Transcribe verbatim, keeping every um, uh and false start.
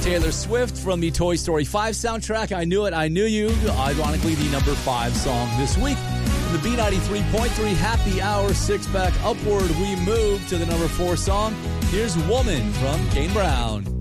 Taylor Swift from the Toy Story five soundtrack. I Knew It, I Knew You. Ironically, the number five song this week. The B ninety-three point three Happy Hour six-pack upward, we move to the number four song. Here's Woman from Kane Brown.